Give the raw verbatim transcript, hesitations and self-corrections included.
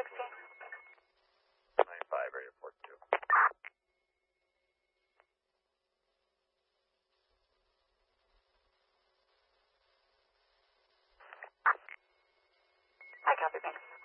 sixteen. ninety-five, area port two. I copy, thanks.